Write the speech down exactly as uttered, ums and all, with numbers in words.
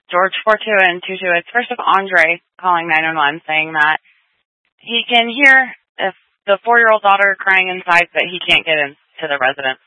George four two and two two. It's first of Andre calling nine one one saying that he can hear if the four-year-old daughter crying inside, but he can't get into the residence.